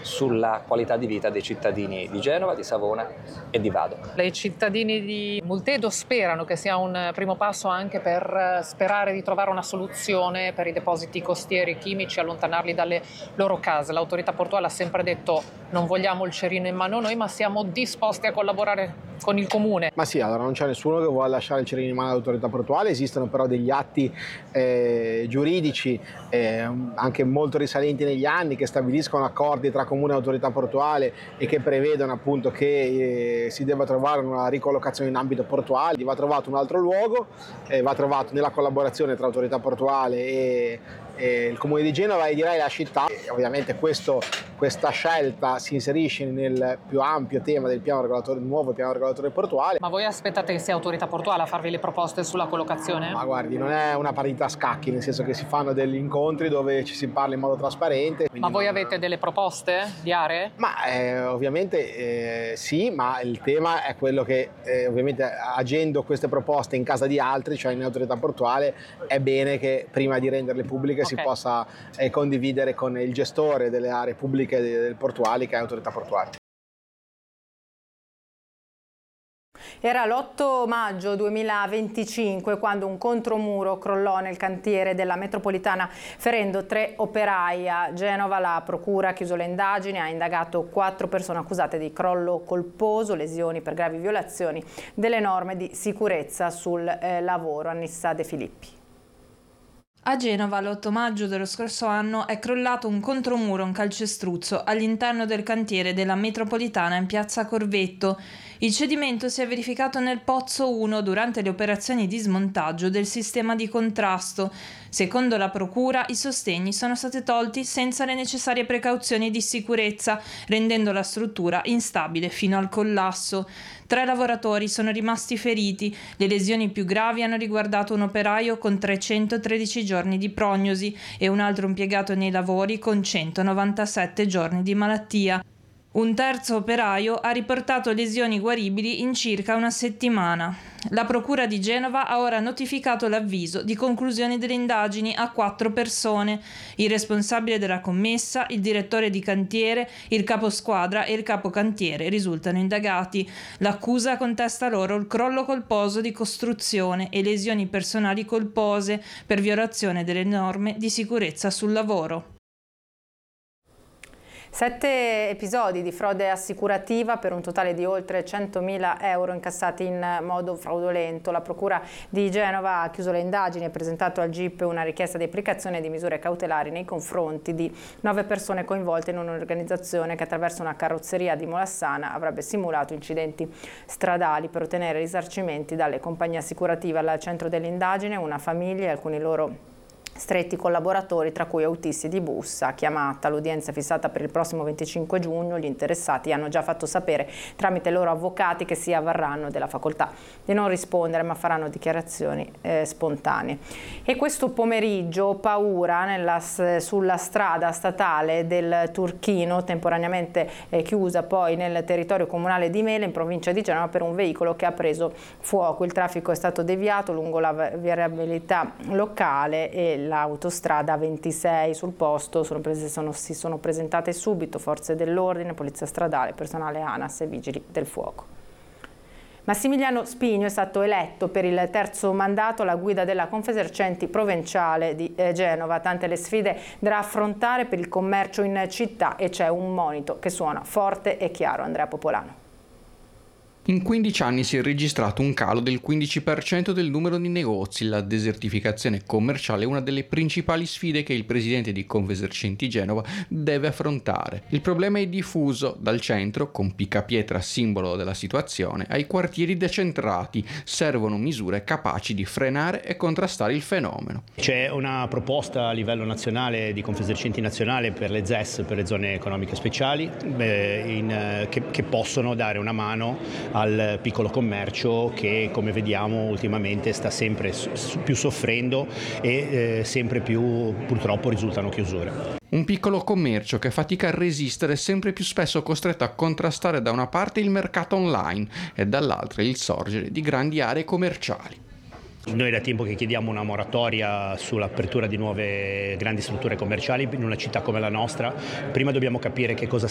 sulla qualità di vita dei cittadini di Genova, di Savona e di Vado. I cittadini di Multedo sperano che sia un primo passo anche per sperare di trovare una soluzione per i depositi costieri chimici, allontanarli dalle loro case. L'autorità portuale ha sempre detto: non vogliamo il cerino in mano noi, ma siamo disposti a collaborare con il comune. Ma sì, allora non c'è nessuno che vuole lasciare il cerino in mano all'autorità portuale, esistono però degli atti giuridici anche molto risalenti negli anni che stabiliscono accordi tra comune e autorità portuale e che prevedono appunto che si debba trovare una ricollocazione in ambito portuale. Va trovato un altro luogo, va trovato nella collaborazione tra autorità portuale e il comune di Genova e direi la città. E ovviamente questa scelta si inserisce nel più ampio tema del nuovo piano regolatore portuale. Ma voi aspettate che sia autorità portuale a farvi le proposte sulla collocazione? Ma guardi, non è una partita a scacchi, nel senso che si fanno degli incontri dove ci si parla in modo trasparente. Ma voi avete delle proposte di aree? Ma ovviamente sì, ma il tema è quello che ovviamente agendo queste proposte in casa di altri, cioè in autorità portuale, è bene che prima di renderle pubbliche si possa condividere con il gestore delle aree pubbliche del portuali, che è autorità portuale. Era l'8 maggio 2025 quando un contromuro crollò nel cantiere della metropolitana ferendo 3 operai. A Genova la procura ha chiuso le indagini, ha indagato 4 persone accusate di crollo colposo, lesioni per gravi violazioni delle norme di sicurezza sul lavoro. Annissa De Filippi. A Genova, l'8 maggio dello scorso anno, è crollato un contromuro, un calcestruzzo, all'interno del cantiere della metropolitana in piazza Corvetto. Il cedimento si è verificato nel pozzo 1 durante le operazioni di smontaggio del sistema di contrasto. Secondo la procura, i sostegni sono stati tolti senza le necessarie precauzioni di sicurezza, rendendo la struttura instabile fino al collasso. 3 lavoratori sono rimasti feriti. Le lesioni più gravi hanno riguardato un operaio con 313 giorni di prognosi e un altro impiegato nei lavori con 197 giorni di malattia. Un terzo operaio ha riportato lesioni guaribili in circa una settimana. La Procura di Genova ha ora notificato l'avviso di conclusione delle indagini a 4 persone. Il responsabile della commessa, il direttore di cantiere, il caposquadra e il capocantiere risultano indagati. L'accusa contesta loro il crollo colposo di costruzione e lesioni personali colpose per violazione delle norme di sicurezza sul lavoro. 7 episodi di frode assicurativa per un totale di oltre 100.000 euro incassati in modo fraudolento. La Procura di Genova ha chiuso le indagini e presentato al GIP una richiesta di applicazione di misure cautelari nei confronti di 9 persone coinvolte in un'organizzazione che attraverso una carrozzeria di Molassana avrebbe simulato incidenti stradali per ottenere risarcimenti dalle compagnie assicurative. Al centro dell'indagine una famiglia e alcuni loro stretti collaboratori, tra cui autisti di Bussa. Chiamata l'udienza fissata per il prossimo 25 giugno, gli interessati hanno già fatto sapere tramite i loro avvocati che si avvarranno della facoltà di non rispondere, ma faranno dichiarazioni spontanee. E questo pomeriggio paura sulla strada statale del Turchino, temporaneamente chiusa poi nel territorio comunale di Mele, in provincia di Genova, per un veicolo che ha preso fuoco. Il traffico è stato deviato lungo la viabilità locale e l'autostrada 26. Sul posto si sono presentate subito forze dell'ordine, polizia stradale, personale ANAS e vigili del fuoco. Massimiliano Spigno è stato eletto per il 3° mandato alla guida della Confesercenti provinciale di Genova. Tante le sfide da affrontare per il commercio in città e c'è un monito che suona forte e chiaro. Andrea Popolano. In 15 anni si è registrato un calo del 15% del numero di negozi. La desertificazione commerciale è una delle principali sfide che il presidente di Confesercenti Genova deve affrontare. Il problema è diffuso dal centro, con Picapietra simbolo della situazione, ai quartieri decentrati. Servono misure capaci di frenare e contrastare il fenomeno. C'è una proposta a livello nazionale di Confesercenti nazionale per le ZES, per le zone economiche speciali, che possono dare una mano al piccolo commercio che, come vediamo, ultimamente sta sempre più soffrendo e sempre più purtroppo risultano chiusure. Un piccolo commercio che fatica a resistere, sempre più spesso costretto a contrastare da una parte il mercato online e dall'altra il sorgere di grandi aree commerciali. Noi da tempo che chiediamo una moratoria sull'apertura di nuove grandi strutture commerciali in una città come la nostra. Prima dobbiamo capire che cosa